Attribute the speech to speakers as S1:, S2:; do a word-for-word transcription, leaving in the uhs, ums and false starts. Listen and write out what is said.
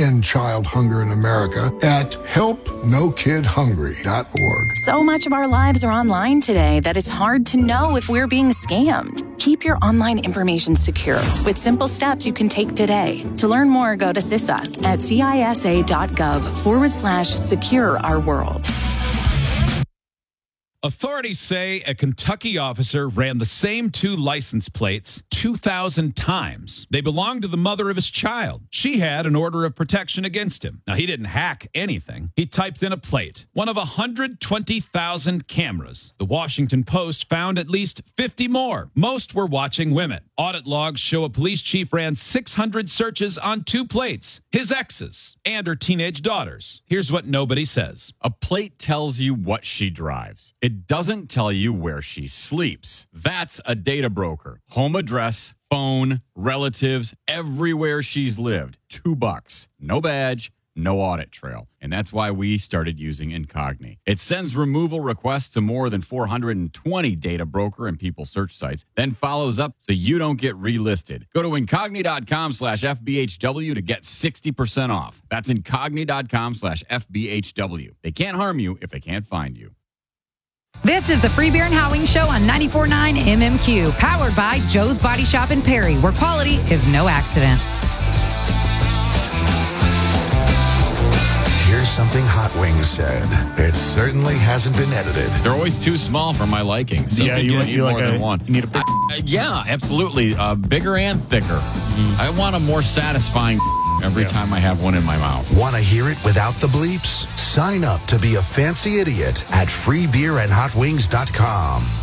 S1: end child hunger in America at help no kid hungry dot org.
S2: So much of our lives are online today that it's hard to know if we're being scammed. Keep your online information secure with simple steps you can take today. To learn more, go to C I S A at C I S A dot gov forward slash secure our world.
S3: Authorities say a Kentucky officer ran the same two license plates two thousand times. They belonged to the mother of his child. She had an order of protection against him. Now, he didn't hack anything. He typed in a plate, one of one hundred twenty thousand cameras. The Washington Post found at least fifty more. Most were watching women. Audit logs show a police chief ran six hundred searches on two plates, his exes and her teenage daughters. Here's what nobody says.
S4: A plate tells you what she drives. It doesn't tell you where she sleeps. That's a data broker. Home address, phone, relatives, everywhere she's lived. Two bucks. No badge, no audit trail. And that's why we started using Incogni. It sends removal requests to more than four hundred twenty data broker and people search sites, then follows up so you don't get relisted. Go to Incogni.com slash FBHW to get sixty percent off. That's Incogni.com slash FBHW. They can't harm you if they can't find you.
S5: This is the Free Beer and Howling Show on ninety-four point nine M M Q, powered by Joe's Body Shop in Perry, where quality is no accident.
S6: Here's something Hot Wings said. It certainly hasn't been edited.
S4: They're always too small for my liking. So
S7: yeah, you,
S4: you
S7: like,
S4: need
S7: you
S4: more
S7: like
S4: than
S7: a,
S4: one.
S7: You need a big...
S4: I, uh, yeah, absolutely. Uh, bigger and thicker. Mm-hmm. I want a more satisfying every yeah. time I have one in my mouth.
S6: Want to hear it without the bleeps? Sign up to be a fancy idiot at free beer and hot wings dot com.